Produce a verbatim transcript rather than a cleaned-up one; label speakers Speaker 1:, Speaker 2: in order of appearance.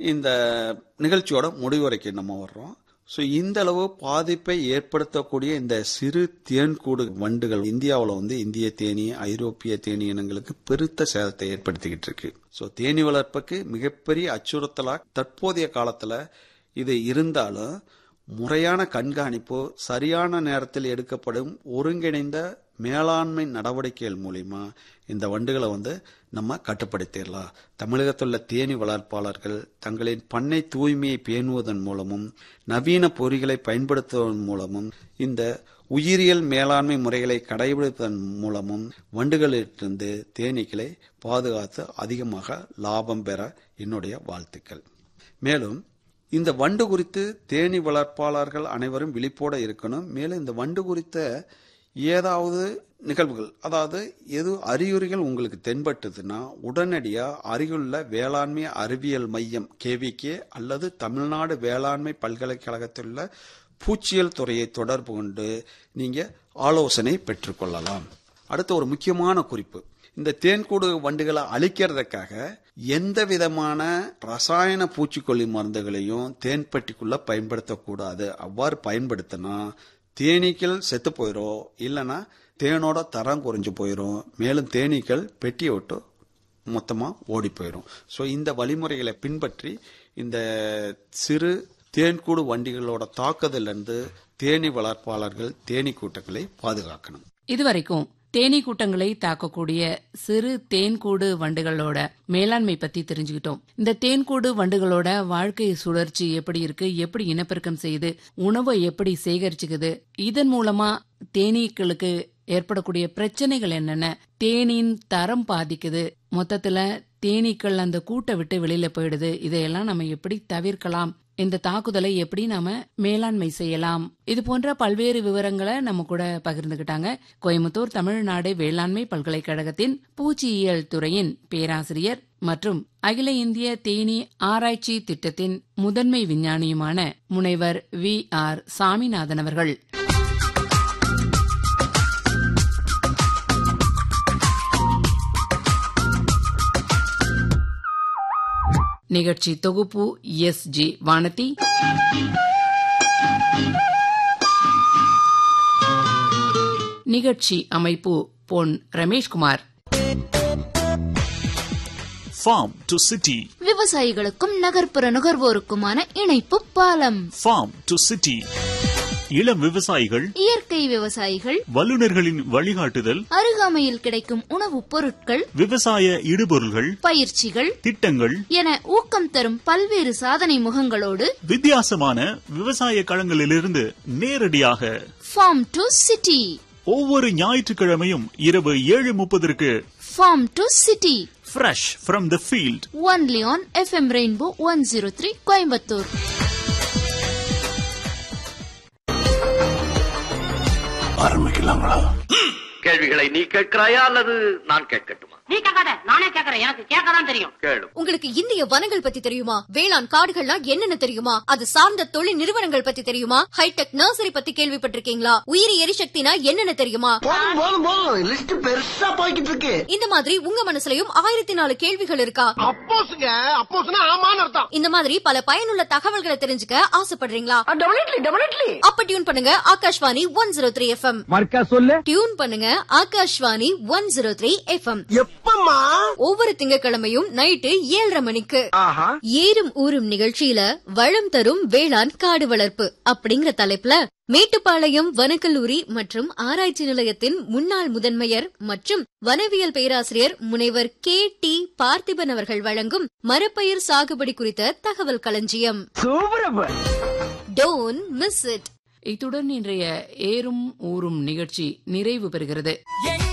Speaker 1: இந்த நிகழ்ச்சியோட முடிவுரைக்கு நம்ம வர்றோம். ஸோ இந்த அளவு பாதிப்பை ஏற்படுத்தக்கூடிய இந்த சிறு தேன்கூடு வண்டுகள் இந்தியாவில் வந்து இந்திய தேனி, ஐரோப்பிய தேனி இனங்களுக்கு பெருத்த சேதத்தை ஏற்படுத்திக்கிட்டு இருக்கு. ஸோ தேனி வளர்ப்புக்கு மிகப்பெரிய அச்சுறுத்தலா தற்போதைய காலத்தில் இது இருந்தாலும் முறையான கண்காணிப்பு, சரியான நேரத்தில் எடுக்கப்படும் ஒருங்கிணைந்த மேலாண்மை நடவடிக்கைகள் மூலிமா இந்த வண்டுகளை வந்து நம்ம கட்டுப்படுத்திடலாம். தமிழகத்தில் உள்ள தேனி வளர்ப்பாளர்கள் தங்களின் பண்ணை தூய்மையை பேணுவதன் மூலமும் நவீன பொறிகளை பயன்படுத்துவதன் மூலமும் இந்த உயிரியல் மேலாண்மை முறைகளை கடைபிடிப்பதன் மூலமும் வண்டுகளிலிருந்து தேனீக்களை பாதுகாத்து அதிகமாக லாபம் பெற என்னுடைய வாழ்த்துக்கள். மேலும் இந்த வண்டு குறித்து தேனி வளர்ப்பாளர்கள் அனைவரும் விழிப்போட இருக்கணும். மேலும் இந்த வண்டு குறித்த ஏதாவது நிகழ்வுகள், அதாவது எது அறிகுறிகள் உங்களுக்கு தென்பட்டதுன்னா உடனடியாக அருகிலுள்ள வேளாண்மை அறிவியல் மையம் கேவிகே அல்லது தமிழ்நாடு வேளாண்மை பல்கலைக்கழகத்தில் உள்ள பூச்சியல் துறையை தொடர்பு கொண்டு நீங்க ஆலோசனை பெற்றுக்கொள்ளலாம். அடுத்த ஒரு முக்கியமான குறிப்பு, இந்த தேன்கூடு வண்டுகளை அழிக்கிறதுக்காக எந்த விதமான ரசாயன பூச்சிக்கொல்லி மருந்துகளையும் தேன்பெட்டிக்குள்ள பயன்படுத்தக்கூடாது. அவ்வாறு பயன்படுத்தினா தேனீக்கள் செத்து போயிடும், இல்லைன்னா தேனோட தரம் குறைஞ்சு போயிடும். மேலும் தேனீக்கள் பெட்டியை விட்டு மொத்தமா ஓடி போயிடும். ஸோ இந்த வழிமுறைகளை பின்பற்றி இந்த சிறு தேன்கூடு வண்டிகளோட தாக்குதலிருந்து தேனி வளர்ப்பாளர்கள் தேனீ கூட்டங்களை பாதுகாக்கணும்.
Speaker 2: இதுவரைக்கும் தேனீ கூட்டங்களை தாக்கக்கூடிய சிறு தேன்கூடு வண்டுகளோட மேலாண்மை பத்தி தெரிஞ்சுக்கிட்டோம். இந்த தேன்கூடு வண்டுகளோட வாழ்க்கை சுழற்சி எப்படி இருக்கு, எப்படி இனப்பெருக்கம் செய்யுது, உணவை எப்படி சேகரிச்சுக்குது, இதன் மூலமா தேனீக்களுக்கு ஏற்படக்கூடிய பிரச்சனைகள் என்னென்ன, தேனின் தரம் பாதிக்குது, மொத்தத்துல தேனீக்கள் அந்த கூட்டை விட்டு வெளியில போயிடுது, இதையெல்லாம் நம்ம எப்படி தவிர்க்கலாம், இந்த தாக்குதலை எப்படி நாம மேலாண்மை செய்யலாம், இது போன்ற பல்வேறு விவரங்களை நம்ம கூட பகிர்ந்துகிட்டாங்க கோயம்புத்தூர் தமிழ்நாடு வேளாண்மை பல்கலைக்கழகத்தின் பூச்சியியல் துறையின் பேராசிரியர் மற்றும் அகில இந்திய தேனீ ஆராய்ச்சி திட்டத்தின் முதன்மை விஞ்ஞானியுமான முனைவர் வி ஆர் சாமிநாதன் அவர்கள். நிகழ்ச்சி தொகுப்பு எஸ் ஜி வானதி. நிகழ்ச்சி அமைப்பு பொன் ரமேஷ்குமார்.
Speaker 3: ஃபார்ம் டு சிட்டி,
Speaker 4: விவசாயிகளுக்கும் நகர்ப்புற நுகர்வோருக்குமான இணைப்பு பாலம்.
Speaker 3: ஃபார்ம் டு சிட்டி, இளம் விவசாயிகள்,
Speaker 4: இயற்கை விவசாயிகள்,
Speaker 3: வல்லுநர்களின் வழிகாட்டுதல்,
Speaker 4: அருகாமையில் கிடைக்கும் உணவுப் பொருட்கள்,
Speaker 3: விவசாய இடுபொருள்கள்,
Speaker 4: பயிற்சிகள்,
Speaker 3: திட்டங்கள்
Speaker 4: என ஊக்கம் தரும் பல்வேறு சாதனை முகங்களோடு
Speaker 3: வித்தியாசமான விவசாய களங்களிலிருந்து நேரடியாக
Speaker 4: ஃபார்ம் டு சிட்டி
Speaker 3: ஒவ்வொரு ஞாயிற்றுக்கிழமையும் இரவு ஏழு முப்பதற்கு
Speaker 4: form to city
Speaker 3: fresh from the field
Speaker 4: only on F M rainbow one zero three Coimbatore.
Speaker 5: ஆரம்பிக்கலாங்களா? கேள்விகளை நீ கேட்கிறாயா அல்லது நான் கேட்கட்டுமா?
Speaker 6: நீ கேட்காத, நானே கேட்கறேன். எனக்கு கேட்கதான் தெரியும்.
Speaker 5: கேளு.
Speaker 7: உங்களுக்கு இந்திய வனங்கள் பத்தி தெரியுமா? வேளாண் காடுகள்னா என்னென்ன தெரியுமா? அது சார்ந்த தொழில் நிறுவனங்கள் பத்தி தெரியுமா? ஹைடெக் நர்சரி பத்தி கேள்விப்பட்டிருக்கீங்களா? உயிரி எரிசக்தினா என்னென்ன தெரியுமா?
Speaker 8: போதும் போதும் போதும், லிஸ்ட் பெருசா போய்கிட்டு இருக்கு.
Speaker 7: இந்த மாதிரி உங்க மனசுலயும் ஆயிரத்தி நாலு கேள்விகள் இருக்கா?
Speaker 8: அப்போஸ்ங்க, அப்போஸ்னா ஆமான்னு அர்த்தம்.
Speaker 7: இந்த மாதிரி பல பயனுள்ள தகவல்களை தெரிஞ்சுக்க ஆசைப்படுறீங்களா?
Speaker 8: Definitely definitely.
Speaker 7: அப்ப டியூன் பண்ணுங்க Akashvani one zero three F M.
Speaker 8: மர்க்கா சொல்லு.
Speaker 7: டியூன் பண்ணுங்க Akashvani one zero three F M.
Speaker 8: எப்பமா?
Speaker 7: ஒவ்வொரு திங்கட்கிழமையும் நைட்டு ஏழரை மணிக்கு. ஏறும் ஊரும் நிகழ்ச்சியில வளம் தரும் வேளாண் காடு வளர்ப்பு அப்படிங்கிற தலைப்புல மேட்டுப்பாளையம் வனக்கல்லூரி மற்றும் ஆராய்ச்சி நிலையத்தின் முன்னாள் முதன்மையர் மற்றும் வனவியல் பேராசிரியர் முனைவர் கே டி பார்த்திபன் அவர்கள் வழங்கும் மரப்பயிர் சாகுபடி குறித்த தகவல் களஞ்சியம். Don't miss it.
Speaker 2: இத்துடன் இன்றைய ஏறும் ஊரும் நிகழ்ச்சி நிறைவு பெறுகிறது.